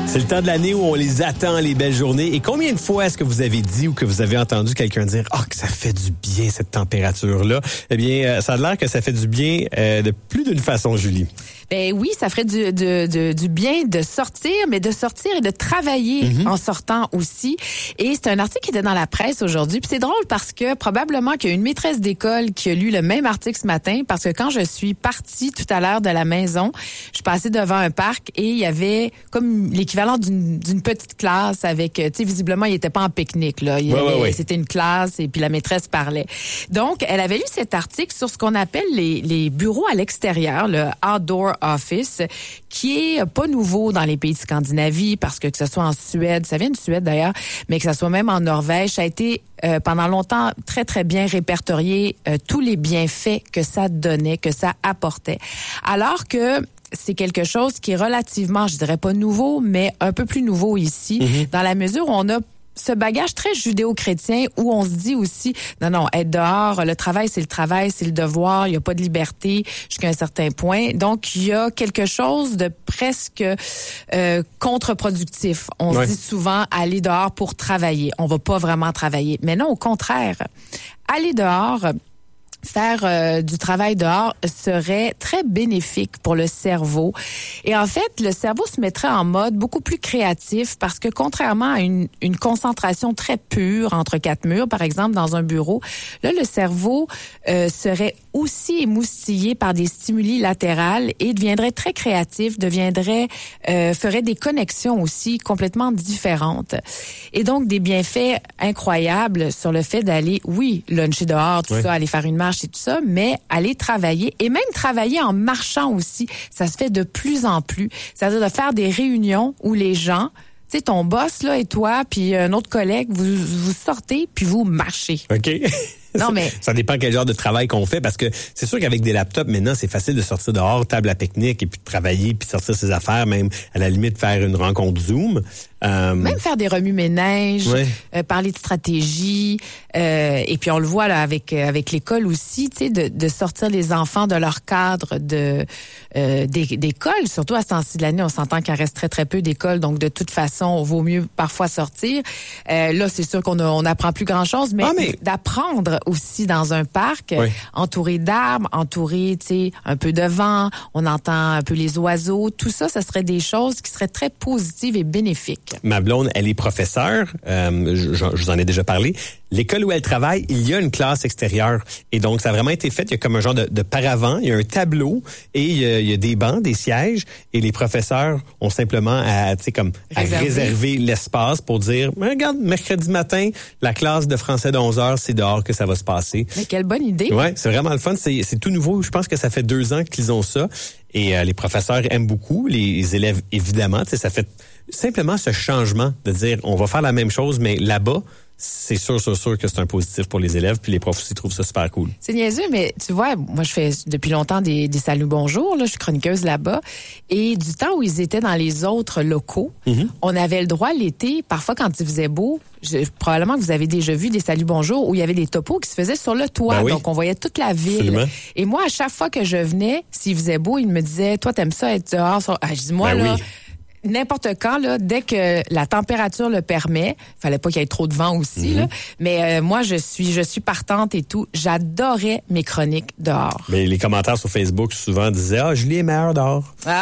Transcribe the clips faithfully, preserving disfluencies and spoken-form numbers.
C'est le temps de l'année où on les attend, les belles journées. Et combien de fois est-ce que vous avez dit ou que vous avez entendu quelqu'un dire « Ah, oh, que ça fait du bien, cette température-là ». Eh bien, ça a l'air que ça fait du bien euh, de plus d'une façon, Julie. Ben oui, ça ferait du, de, de, du bien de sortir, mais de sortir et de travailler mm-hmm. en sortant aussi. Et c'est un article qui était dans la presse aujourd'hui. Puis c'est drôle parce que probablement qu'il y a une maîtresse d'école qui a lu le même article ce matin, parce que quand je suis partie tout à l'heure de la maison, je suis passée devant un parc et il y avait comme l'équivalent d'une, d'une petite classe avec, tu sais, visiblement, il était pas en pique-nique, là. Il y ouais, avait, ouais, ouais. C'était une classe et puis la maîtresse parlait. Donc, elle avait lu cet article sur ce qu'on appelle les, les bureaux à l'extérieur, le outdoor office, qui est pas nouveau dans les pays de Scandinavie, parce que que ce soit en Suède, ça vient de Suède d'ailleurs, mais que ça soit même en Norvège, ça a été euh, pendant longtemps très, très bien répertorié euh, tous les bienfaits que ça donnait, que ça apportait. Alors que c'est quelque chose qui est relativement, je dirais pas nouveau, mais un peu plus nouveau ici, mm-hmm. dans la mesure où on a ce bagage très judéo-chrétien où on se dit aussi, non, non, être dehors, le travail, c'est le travail, c'est le devoir, il n'y a pas de liberté jusqu'à un certain point. Donc, il y a quelque chose de presque euh, contre-productif. On ouais. se dit souvent, aller dehors pour travailler. On va pas vraiment travailler. Mais non, au contraire, aller dehors, faire euh, du travail dehors serait très bénéfique pour le cerveau. Et en fait, le cerveau se mettrait en mode beaucoup plus créatif parce que contrairement à une, une concentration très pure entre quatre murs, par exemple, dans un bureau, là, le cerveau euh, serait aussi émoustillé par des stimuli latérales et deviendrait très créatif, deviendrait, euh, ferait des connexions aussi complètement différentes. Et donc, des bienfaits incroyables sur le fait d'aller, oui, luncher dehors, tout oui. ça, aller faire une marche et tout ça, mais aller travailler et même travailler en marchant aussi, ça se fait de plus en plus. C'est-à-dire de faire des réunions où les gens, tu sais, ton boss là et toi, puis un autre collègue, vous vous sortez puis vous marchez. OK. Non, mais... Ça dépend quel genre de travail qu'on fait, parce que c'est sûr qu'avec des laptops, maintenant, c'est facile de sortir dehors, table à pique-nique, et puis de travailler, puis sortir ses affaires, même à la limite faire une rencontre Zoom. Euh... Même faire des remues-ménages, ouais. euh, parler de stratégie, euh, et puis on le voit là avec euh, avec l'école aussi, tu sais, de, de sortir les enfants de leur cadre de euh, des, d'école, surtout à ce temps-ci de l'année, on s'entend qu'il reste très très peu d'écoles, donc de toute façon, il vaut mieux parfois sortir. Euh, là, c'est sûr qu'on a, on apprend plus grand-chose, mais, ah, mais... d'apprendre aussi dans un parc, oui. entouré d'arbres, entouré, tu sais, un peu de vent, on entend un peu les oiseaux, tout ça, ça serait des choses qui seraient très positives et bénéfiques. Ma blonde, elle est professeure, euh, je, je vous en ai déjà parlé. L'école où elle travaille, il y a une classe extérieure. Et donc, ça a vraiment été fait. Il y a comme un genre de, de paravent, il y a un tableau et il y a, il y a des bancs, des sièges. Et les professeurs ont simplement à, tu sais, comme, à réserver. réserver l'espace pour dire, regarde, mercredi matin, la classe de français de onze heures, c'est dehors que ça va se passer. Mais quelle bonne idée. Ouais, c'est vraiment le fun. C'est, c'est tout nouveau. Je pense que ça fait deux ans qu'ils ont ça. Et euh, les professeurs aiment beaucoup. Les élèves, évidemment. Tu sais, ça fait simplement ce changement de dire, on va faire la même chose, mais là-bas, c'est sûr, sûr, sûr que c'est un positif pour les élèves, puis les profs aussi trouvent ça super cool. C'est niaiseux, mais tu vois, moi, je fais depuis longtemps des, des saluts bonjour, là, je suis chroniqueuse là-bas, et du temps où ils étaient dans les autres locaux, mm-hmm. on avait le droit l'été, parfois quand il faisait beau, je, probablement que vous avez déjà vu des saluts bonjour où il y avait des topos qui se faisaient sur le toit, ben oui. donc on voyait toute la ville. Absolument. Et moi, à chaque fois que je venais, s'il faisait beau, ils me disaient, toi, t'aimes ça être dehors? Sur... Ah, je dis, moi, ben là... Oui. N'importe quand, là, dès que la température le permet, fallait pas qu'il y ait trop de vent aussi, mm-hmm. là, mais euh, moi, je suis je suis partante et tout. J'adorais mes chroniques dehors. Mais les commentaires sur Facebook souvent disaient « Ah, Julie est meilleure dehors. » Ah.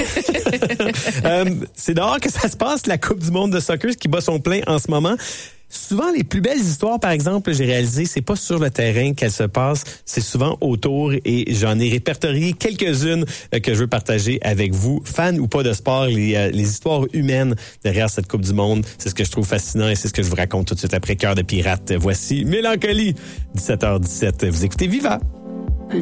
euh, c'est dehors que ça se passe, la Coupe du monde de soccer qui bat son plein en ce moment. Souvent, les plus belles histoires, par exemple, j'ai réalisé, c'est pas sur le terrain qu'elles se passent, c'est souvent autour et j'en ai répertorié quelques-unes que je veux partager avec vous. Fans ou pas de sport, les, les histoires humaines derrière cette Coupe du monde, c'est ce que je trouve fascinant et c'est ce que je vous raconte tout de suite après Cœur de pirate. Voici Mélancolie, dix-sept heures dix-sept. Vous écoutez Viva.